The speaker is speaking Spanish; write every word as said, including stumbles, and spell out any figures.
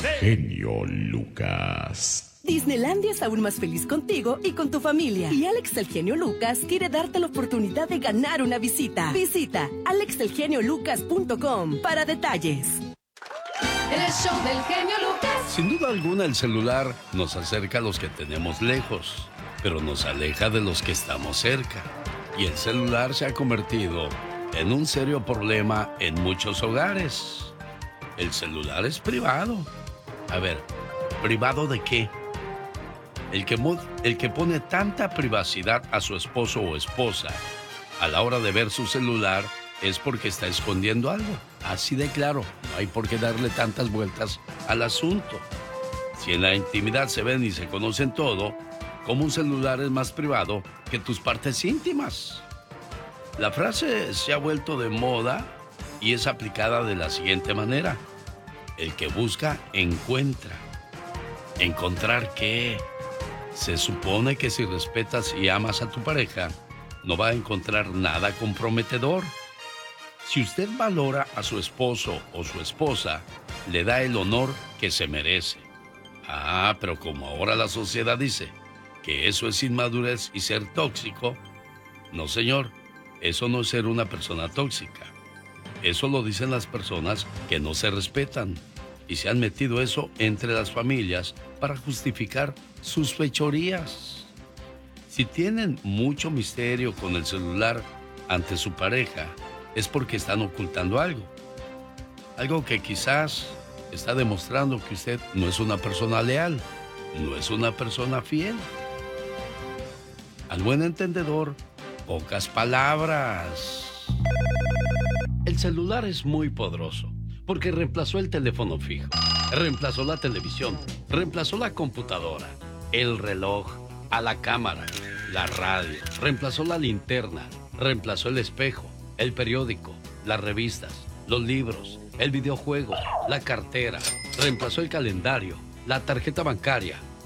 Genio Lucas. Disneylandia es aún más feliz contigo y con tu familia. Y Alex el Genio Lucas quiere darte la oportunidad de ganar una visita. Visita alex el genio lucas punto com para detalles. El show del Genio Lucas. Sin duda alguna, el celular nos acerca a los que tenemos lejos, pero nos aleja de los que estamos cerca. Y el celular se ha convertido en un serio problema en muchos hogares. El celular es privado. A ver, ¿privado de qué? El que, el que pone tanta privacidad a su esposo o esposa a la hora de ver su celular es porque está escondiendo algo. Así de claro, no hay por qué darle tantas vueltas al asunto. Si en la intimidad se ven y se conocen todo, ¿cómo un celular es más privado que tus partes íntimas? La frase se ha vuelto de moda y es aplicada de la siguiente manera. El que busca, encuentra. ¿Encontrar qué? Se supone que si respetas y amas a tu pareja, no va a encontrar nada comprometedor. Si usted valora a su esposo o su esposa, le da el honor que se merece. Ah, pero como ahora la sociedad dice que eso es inmadurez y ser tóxico, no, señor, eso no es ser una persona tóxica. Eso lo dicen las personas que no se respetan y se han metido eso entre las familias para justificar sus fechorías. Si tienen mucho misterio con el celular ante su pareja, es porque están ocultando algo. Algo que quizás está demostrando que usted no es una persona leal, no es una persona fiel. Al buen entendedor, pocas palabras. El celular es muy poderoso porque reemplazó el teléfono fijo, reemplazó la televisión, reemplazó la computadora, el reloj, a la cámara, la radio, reemplazó la linterna, reemplazó el espejo, el periódico, las revistas, los libros, el videojuego, la cartera, reemplazó el calendario, la tarjeta bancaria,